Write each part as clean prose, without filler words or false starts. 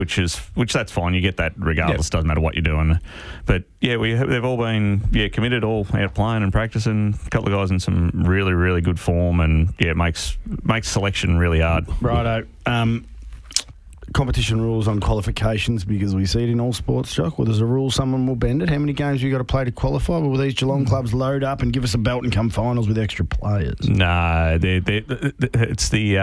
which that's fine. You get that regardless. Doesn't matter what you're doing. But yeah, they've all been committed, all out playing and practicing. A couple of guys in some really, really good form, and it makes selection really hard. Righto. Competition rules on qualifications, because we see it in all sports, Jock. Well, there's a rule, someone will bend it. How many games have you got to play to qualify? Will these Geelong clubs load up and give us a belt and come finals with extra players? No, it's the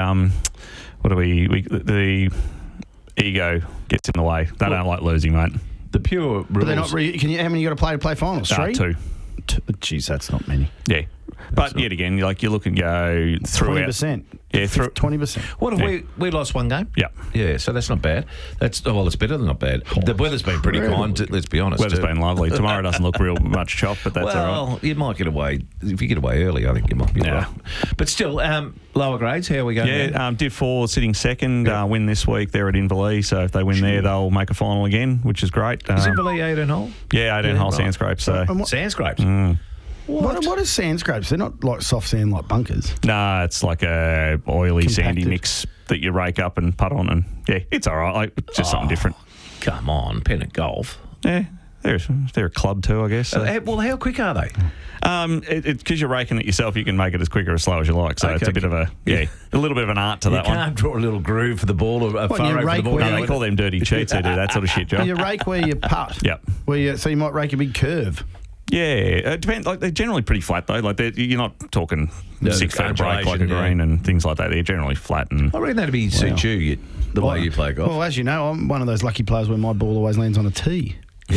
the ego gets in the way. They don't like losing, mate. The pure rules. But they're not. How many you got to play finals? 3? 2. Jeez, that's not many. Yeah. But yet again, like you look and go throughout. 20%. Yeah, 20%. What have we lost one game? Yeah. Yeah, so that's not bad. It's better than not bad. The weather's been pretty kind, let's be honest. Weather's been lovely. Tomorrow doesn't look real much chop, but that's all right. Well, you might get away. If you get away early, I think you might be all right. But still, lower grades, how are we going? Yeah, Div 4 sitting second, win this week. They're at Inverleigh, so if they win there, they'll make a final again, which is great. Is Inverleigh 18 hole? Yeah, 18 hole sand scrape. So. Sand scrapes? What is sand scrapes? They're not like soft sand like bunkers. No, it's like a oily, Compacted. sandy mix that you rake up and putt on, and it's all right. Like, it's just something different. Come on, Pennant Golf. Yeah, they're a club too, I guess. So. Well, how quick are they? Because you're raking it yourself, you can make it as quick or as slow as you like. So it's a bit of a little bit of an art to that one. You can't draw a little groove for the ball or a furrow for the ball. No, they call them dirty cheats who do that sort of shit, John. You rake where you putt. Yep. So you might rake a big curve. Yeah, it depends. Like, they're generally pretty flat though. Like, you're not talking 6 foot break like a green and things like that. They're generally flat. And I reckon that'd suit you the way you play golf. Well, as you know, I'm one of those lucky players where my ball always lands on a tee.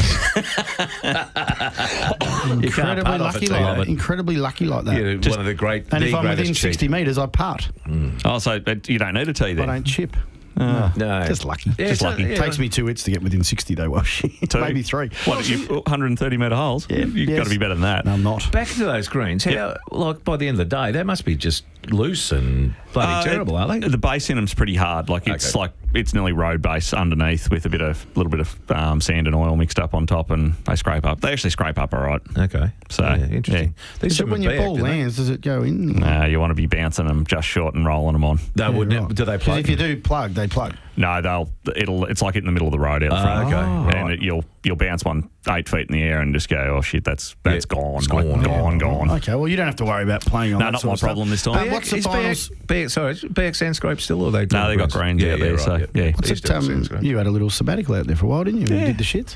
Incredibly lucky like that. Yeah, one of the great. And if I'm within 60 metres, I putt. Oh, so you don't need a tee then? I don't chip. No, just lucky. Yeah, just lucky. It takes me 2 hits to get within 60 though. Well, maybe 3. What, 130 metre holes? Yeah, You've got to be better than that. No, I'm not. Back to those greens. How, like, by the end of the day, they must be just loose and bloody terrible, aren't they? The base in them's pretty hard. Like, it's nearly road base underneath with a little bit of sand and oil mixed up on top, and they scrape up. They actually scrape up all right. Okay. So interesting. So when your ball lands, does it go in? No, you want to be bouncing them just short and rolling them on. They wouldn't. Do they plug? Because if you do plug, they plug. No, it's like in the middle of the road out front. Okay. And you'll bounce one 8 feet in the air and just go, oh shit, that's gone. It's gone. Okay, well, you don't have to worry about playing on that. No, not my problem this time. What's the finals? BX sand scrape still, or they? No, they got greens out there. So yeah. You had a little sabbatical out there for a while, didn't you? Yeah. You did the shits.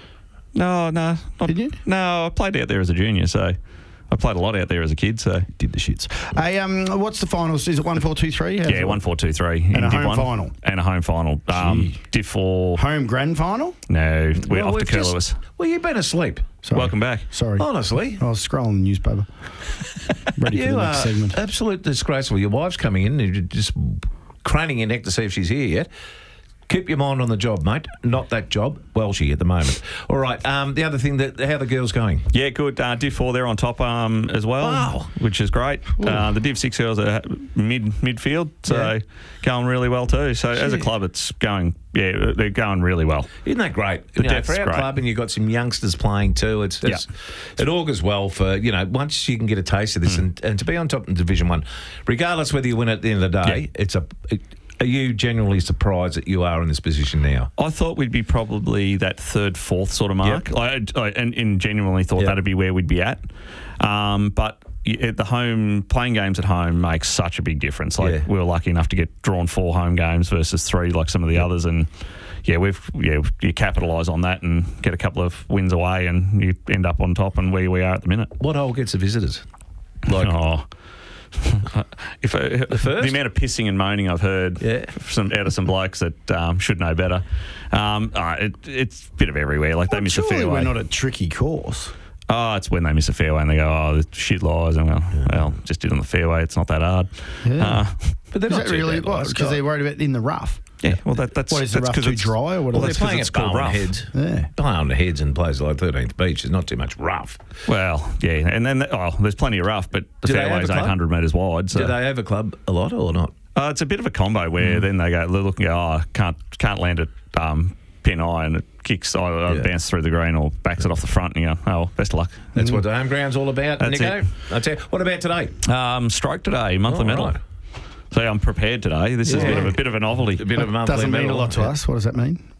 No. Did you? No, I played out there as a junior, so I played a lot out there as a kid. So did the shits. Hey, what's the finals? Is it 1, 4, 2, 3? Yeah, 1, 4, 2, 3. And a home final. And a home final. Div 4. Home grand final? No, we're off to Curlewis. Well, you've been asleep. Sorry. Welcome back. Sorry. Honestly. I was scrolling the newspaper. Ready for the next segment. Absolute disgraceful. Your wife's coming in and you're just craning your neck to see if she's here yet. Keep your mind on the job, mate. Not that job. Welshie at the moment. All right. The other thing, how the girls going? Yeah, good. Div 4, they're on top as well, which is great. The Div 6 girls are midfield, so going really well too. So as a club, it's going. Yeah, they're going really well. Isn't that great? The depth's for our great. club, and you've got some youngsters playing too. It augurs well for once you can get a taste of this and to be on top in Division 1, regardless whether you win at the end of the day. Are you genuinely surprised that you are in this position now? I thought we'd be probably that 3rd, 4th sort of mark. And genuinely thought that'd be where we'd be at. But at the home, playing games at home makes such a big difference. We were lucky enough to get drawn 4 home games versus 3 like some of the others. And you capitalise on that and get a couple of wins away and you end up on top and where we are at the minute. What hole gets the visitors? The amount of pissing and moaning I've heard out of some blokes that should know better, it's a bit of everywhere. Like, they miss a fairway. We're not a tricky course. Oh, it's when they miss a fairway and they go, oh, the shit lies. And well, just did it on the fairway. It's not that hard. Yeah. But they're not really because they're worried about in the rough. Yeah, well, that's what is the rough too dry or what? Well, they're playing at Barwon Heads. Yeah, Barwon Heads and places like 13th Beach. There's not too much rough. Well, yeah, and then there's plenty of rough, but the fairway's 800 metres wide. So. Do they have a club a lot or not? It's a bit of a combo where then they look and go, can't land it pin eye, and it kicks either bounces through the green or backs it off the front, and you go, oh, best of luck. That's what the home ground's all about, That's Nico. it. I tell you, what about today? Stroke today, monthly medal. Right. So I'm prepared today. This is a bit of a novelty. A bit of a monthly doesn't medal. mean a lot to us. What does that mean?